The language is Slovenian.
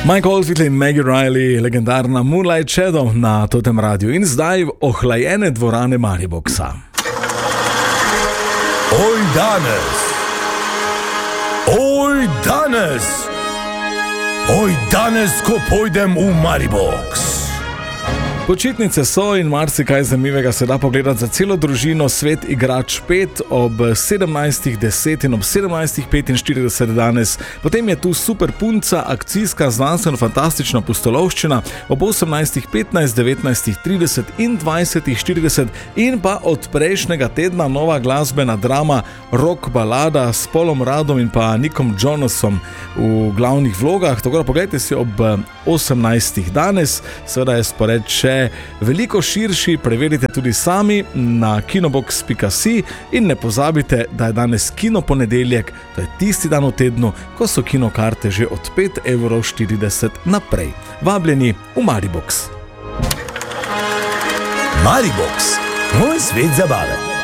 Mike Oldfield in Maggie Riley, legendarna Moonlight Shadow na Totem Radiu in zdaj ohlajene dvorane Mariboxa. Oj danes, ko pojdem v Maribox. Počitnice so in marsikaj zanimivega se da pogledati za celo družino. Svet igrač 5 ob 17.10 in ob 17.45 danes. Potem je tu Super punca, akcijska znanstveno-fantastična pustolovščina ob 18.15, 19.30 in 20.40 in pa od prejšnjega tedna nova glasbena drama rock balada s Paulom Radom in pa Nickom Jonasom v glavnih vlogah. Tako da pogledajte si ob 18. danes, seveda je spored še veliko širši, preverite tudi sami na kinobox.si in ne pozabite, da je danes Kino ponedeljek, to je tisti dan v tednu, ko so kinokarte že od 5,40 € naprej. Vabljeni v Maribox. Maribox, moj svet zabave.